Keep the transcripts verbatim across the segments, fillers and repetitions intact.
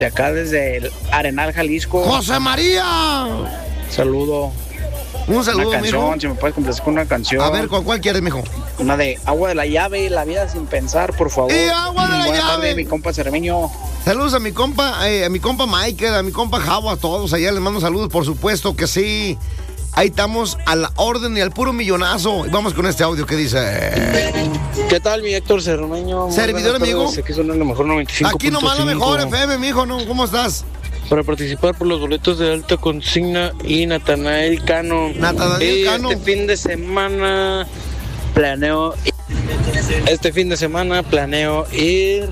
de acá desde el Arenal, Jalisco. ¡José María! Saludo. Un saludo, una canción, mijo. si me puedes complacer con una canción. A ver, ¿cuál, cuál quieres, mijo? Una de Agua de la Llave, La vida sin pensar, por favor. ¡Y Agua de la Buenas Llave! tardes, mi compa Cermeño. Saludos a mi compa, eh, a mi compa Michael, a mi compa Javo, a todos allá les mando saludos, por supuesto que sí. Ahí estamos a la orden y al puro millonazo. Y vamos con este audio que dice... ¿Qué tal, mi Héctor Cermeño? Servidor, amigo. Aquí son lo mejor noventa y cinco punto cinco. Aquí nomás lo mejor, F M, mijo, ¿no? ¿Cómo estás? Para participar por los boletos de alta consigna y Natanael Cano. Natanael y Cano. Este fin de semana planeo... Este fin de semana planeo ir...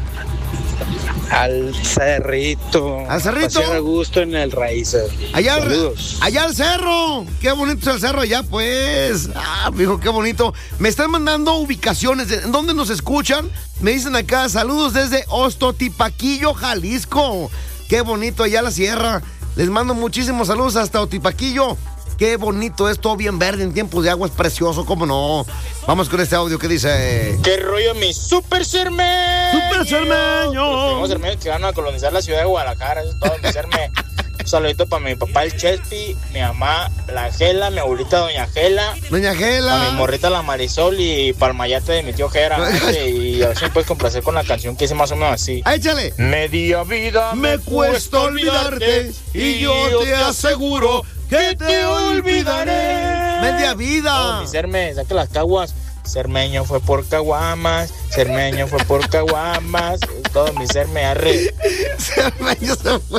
Al Cerrito. ¿Al Cerrito? Pasear a gusto en el Raíces. Allá al, Saludos. allá al cerro. Qué bonito es el cerro allá, pues. Ah, mijo, qué bonito. Me están mandando ubicaciones. ¿De dónde nos escuchan? Me dicen acá, saludos desde Ostotipaquillo, Jalisco. Qué bonito allá la sierra. Les mando muchísimos saludos hasta Otipaquillo. Qué bonito es, todo bien verde en tiempos de agua, es precioso, cómo no. Vamos con este audio que dice... ¿Qué rollo, mi super cermeño? ¡Super cermeño! Los cermeños que van a colonizar la ciudad de Guadalajara, eso es todo, mi cerme. Un saludito para mi papá, el Chespi, mi mamá, la Gela, mi abuelita, doña Gela. Doña Gela. Para mi morrita, la Marisol, y para el mayate de mi tío Jera. Y a ver si me puedes complacer con la canción que dice más o menos así. ¡Échale! Media vida me cuesta olvidarte y yo te aseguro que te olvidaré. Media vida. Oh, mi cerme, saque las caguas. Cermeño fue por caguamas, Cermeño fue por caguamas. Todo mi cerme arre. Cermeño se fue.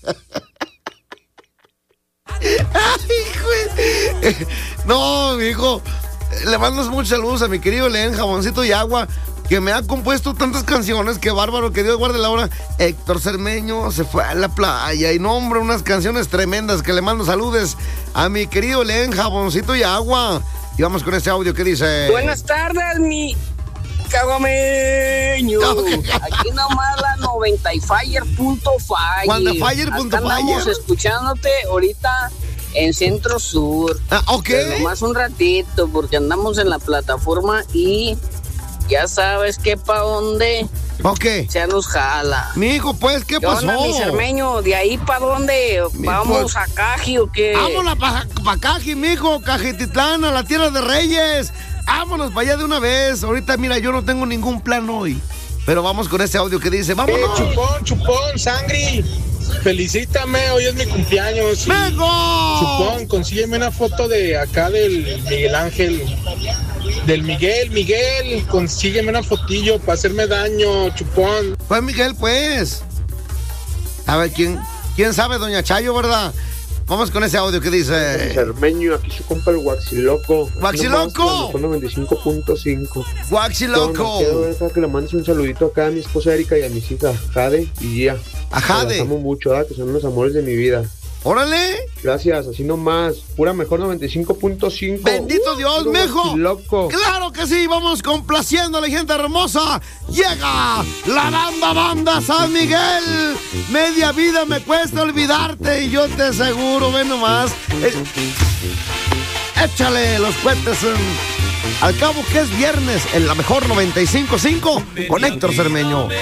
Ay, no, hijo. Le mando muchos saludos a mi querido León Jaboncito y Agua, que me ha compuesto tantas canciones. Que bárbaro, que Dios guarde la hora. Héctor Cermeño se fue a la playa y nombra unas canciones tremendas. Que le mando saludos a mi querido León Jaboncito y Agua. Y vamos con este audio que dice... Buenas tardes, mi caguameño. Aquí nomás la noventa y Fire punto Fire. Cuando Fire punto Fire. Estamos escuchándote ahorita en Centro Sur. Ah, ok. Pero nomás un ratito, porque andamos en la plataforma y ya sabes que pa' dónde... Ok. Se nos jala. Mijo, pues, ¿qué, ¿Qué pasó? onda, mi cermeño? ¿De ahí para dónde? Mi, ¿Vamos pues, a Caji o qué? Vámonos para pa Caji, mijo, Cajetitlán, a la tierra de Reyes. Vámonos para allá de una vez. Ahorita, mira, yo no tengo ningún plan hoy. Pero vamos con ese audio que dice, vámonos. Eh, chupón, chupón, sangre. Felicítame, hoy es mi cumpleaños. ¡Vengo! Chupón, consígueme una foto de acá del Miguel Ángel. Del Miguel, Miguel, consígueme una fotillo para hacerme daño, chupón. Pues Miguel, pues. A ver, ¿quién, quién sabe, doña Chayo, verdad? Vamos con ese audio que dice... Cermeño, aquí su compa el Guaxiloco. ¡Guaxiloco! noventa y cinco punto cinco. ¡Guaxiloco! Quiero dejar que le mandes un saludito acá a mi esposa Erika y a mis hijas Jade y Gia. A Jade. Los amo mucho, ¿verdad? Que son los amores de mi vida. ¡Órale! Gracias, así nomás. Pura mejor noventa y cinco punto cinco. ¡Bendito Dios, mijo! Loco. ¡Claro que sí! Vamos complaciendo a la gente hermosa. Llega la banda banda San Miguel. Media vida me cuesta olvidarte y yo te aseguro, ven nomás. Eh, échale los cohetes. Eh. Al cabo que es viernes en la mejor noventa y cinco punto cinco con Héctor Cermeño.